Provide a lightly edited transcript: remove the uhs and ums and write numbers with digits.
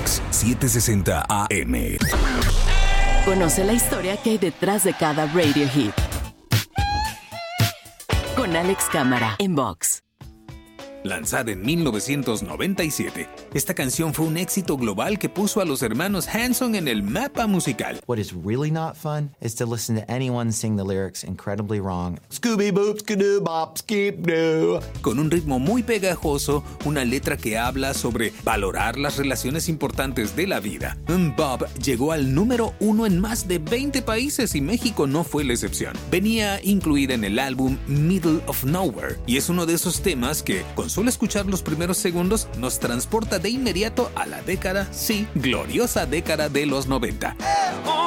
Kicks 760 AM. Conoce la historia que hay detrás de cada radio hit. Con Alex Cámara en Vox. Lanzada en 1997, esta canción fue un éxito global que puso a los hermanos Hanson en el mapa musical. What is really not fun is to listen to anyone sing the lyrics incredibly wrong. Scooby-boop, skidoo, bop, skip-doo. Con un ritmo muy pegajoso, una letra que habla sobre valorar las relaciones importantes de la vida. Bob llegó al número 1 en más de 20 países y México no fue la excepción. Venía incluida en el álbum Middle of Nowhere y es uno de esos temas que, con solo escuchar los primeros segundos, nos transporta de inmediato a la década, sí, gloriosa década de los 90.